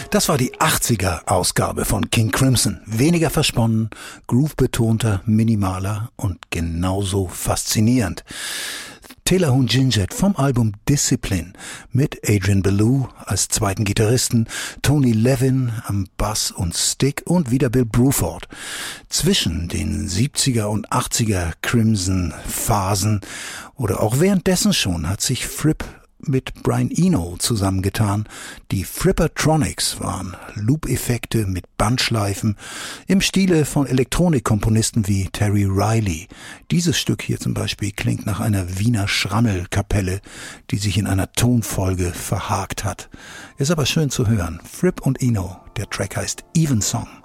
Das war die 80er-Ausgabe von King Crimson. Weniger versponnen, groove-betonter, minimaler und genauso faszinierend. Taylor Ginget vom Album Discipline mit Adrian Belew als zweiten Gitarristen, Tony Levin am Bass und Stick und wieder Bill Bruford. Zwischen den 70er und 80er Crimson-Phasen oder auch währenddessen schon hat sich Fripp mit Brian Eno zusammengetan. Die Frippertronics waren Loop-Effekte mit Bandschleifen im Stile von Elektronikkomponisten wie Terry Riley. Dieses Stück hier zum Beispiel klingt nach einer Wiener Schrammelkapelle, die sich in einer Tonfolge verhakt hat. Ist aber schön zu hören. Fripp und Eno, der Track heißt Evensong.